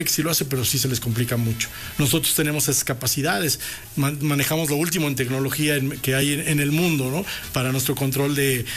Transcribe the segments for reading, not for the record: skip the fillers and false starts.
sí lo hace, pero sí se les complica mucho. Nosotros tenemos esas capacidades, manejamos lo último en tecnología que hay en el mundo, ¿no? Para nuestro control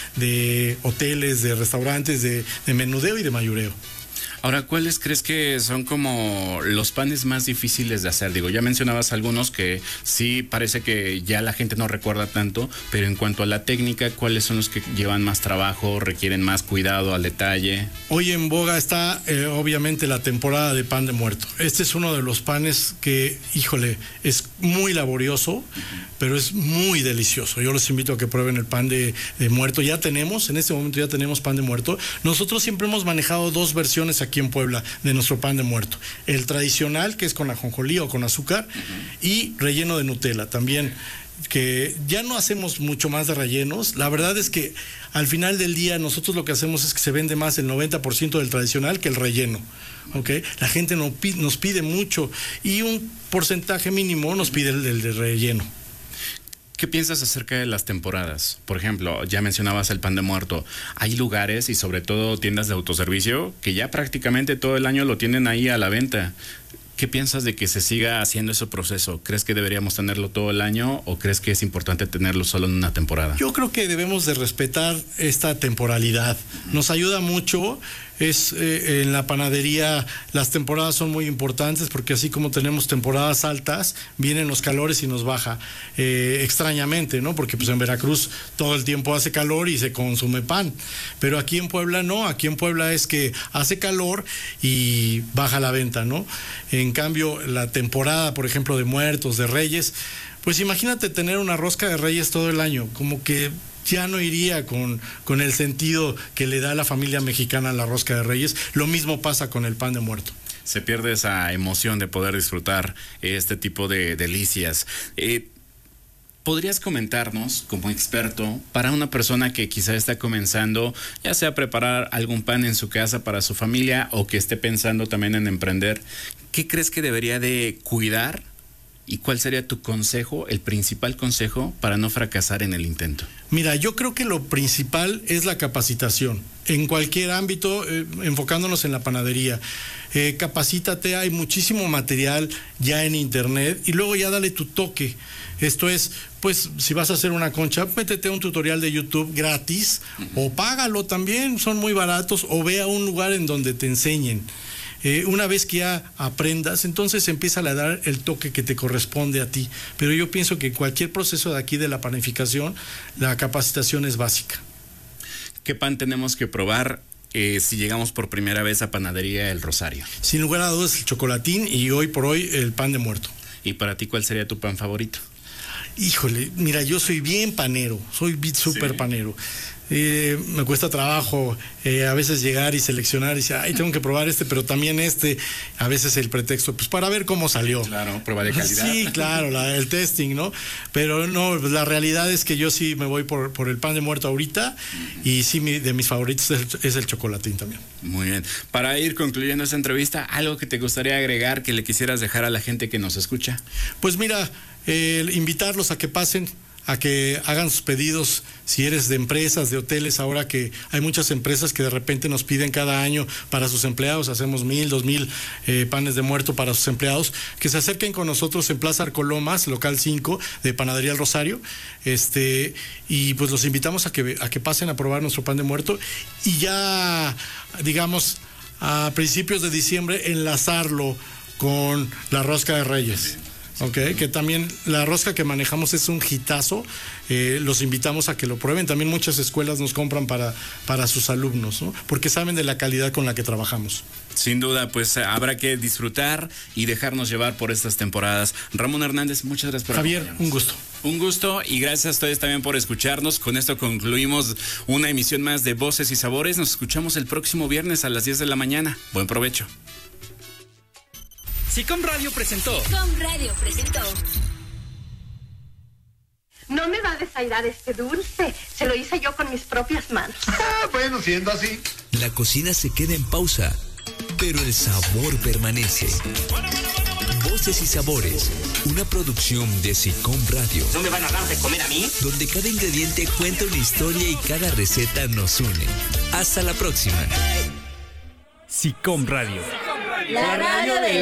de hoteles, de restaurantes, de menudeo y de mayoreo. Ahora, ¿cuáles crees que son como los panes más difíciles de hacer? Digo, ya mencionabas algunos que sí parece que ya la gente no recuerda tanto, pero en cuanto a la técnica, ¿cuáles son los que llevan más trabajo, requieren más cuidado al detalle? Hoy en boga está obviamente la temporada de pan de muerto. Este es uno de los panes que, híjole, es muy laborioso, pero es muy delicioso. Yo los invito a que prueben el pan de muerto. En este momento ya tenemos pan de muerto. Nosotros siempre hemos manejado dos versiones aquí en Puebla de nuestro pan de muerto. El tradicional, que es con ajonjolí o con azúcar, y relleno de Nutella también, que ya no hacemos mucho más de rellenos. La verdad es que al final del día nosotros lo que hacemos es que se vende más el 90% del tradicional que el relleno. ¿Okay? La gente nos pide mucho y un porcentaje mínimo nos pide el de relleno. ¿Qué piensas acerca de las temporadas? Por ejemplo, ya mencionabas el pan de muerto. Hay lugares y sobre todo tiendas de autoservicio que ya prácticamente todo el año lo tienen ahí a la venta. ¿Qué piensas de que se siga haciendo ese proceso? ¿Crees que deberíamos tenerlo todo el año o crees que es importante tenerlo solo en una temporada? Yo creo que debemos de respetar esta temporalidad. Nos ayuda mucho. En la panadería las temporadas son muy importantes porque así como tenemos temporadas altas, vienen los calores y nos baja extrañamente, ¿no? Porque pues en Veracruz todo el tiempo hace calor y se consume pan, pero aquí en Puebla no, aquí en Puebla es que hace calor y baja la venta, ¿no? En cambio, la temporada, por ejemplo, de Muertos, de Reyes, pues imagínate tener una rosca de Reyes todo el año, como que ya no iría con el sentido que le da a la familia mexicana la rosca de Reyes. Lo mismo pasa con el pan de muerto. Se pierde esa emoción de poder disfrutar este tipo de delicias. ¿Podrías comentarnos, como experto, para una persona que quizá está comenzando, ya sea preparar algún pan en su casa para su familia o que esté pensando también en emprender, qué crees que debería de cuidar y cuál sería tu consejo, el principal consejo para no fracasar en el intento? Mira, yo creo que lo principal es la capacitación. En cualquier ámbito, enfocándonos en la panadería. Capacítate, hay muchísimo material ya en internet y luego ya dale tu toque. Esto es, pues, si vas a hacer una concha, métete a un tutorial de YouTube gratis o págalo también, son muy baratos, o ve a un lugar en donde te enseñen. Una vez que ya aprendas, entonces empieza a dar el toque que te corresponde a ti. Pero yo pienso que cualquier proceso de aquí de la panificación, la capacitación es básica. ¿Qué pan tenemos que probar si llegamos por primera vez a Panadería El Rosario? Sin lugar a dudas el chocolatín y hoy por hoy el pan de muerto. ¿Y para ti cuál sería tu pan favorito? Híjole, mira, yo soy bien panero, soy súper panero. Me cuesta trabajo a veces llegar y seleccionar y decir, ay, tengo que probar pero también a veces el pretexto, pues para ver cómo salió. Claro, prueba de calidad. Sí, claro, el testing, ¿no? Pero no, la realidad es que yo sí me voy por el pan de muerto ahorita y sí, de mis favoritos es el chocolatín también. Muy bien. Para ir concluyendo esta entrevista, ¿algo que te gustaría agregar, que le quisieras dejar a la gente que nos escucha? Pues mira, invitarlos a que pasen, a que hagan sus pedidos, si eres de empresas, de hoteles, ahora que hay muchas empresas que de repente nos piden cada año para sus empleados, hacemos 1,000, 2,000 panes de muerto para sus empleados, que se acerquen con nosotros en Plaza Arcolomas, local 5 de Panadería El Rosario, y pues los invitamos a que pasen a probar nuestro pan de muerto y ya, digamos, a principios de diciembre enlazarlo con la rosca de Reyes. Okay, que también la rosca que manejamos es un hitazo. Los invitamos a que lo prueben. También muchas escuelas nos compran para sus alumnos, ¿no? Porque saben de la calidad con la que trabajamos. Sin duda, pues habrá que disfrutar y dejarnos llevar por estas temporadas. Ramón Hernández, muchas gracias por Javier, acompañarnos. un gusto. Un gusto y gracias a ustedes también por escucharnos. Con esto concluimos una emisión más de Voces y Sabores. Nos escuchamos el próximo viernes a las 10 de la mañana. Buen provecho. SICOM Radio presentó. No me va a desairar este dulce. Se lo hice yo con mis propias manos. Bueno, siendo así. La cocina se queda en pausa, pero el sabor permanece. Voces y Sabores, una producción de SICOM Radio. ¿No me van a dar de comer a mí? Donde cada ingrediente cuenta una historia y cada receta nos une. Hasta la próxima. SICOM Radio. La radio de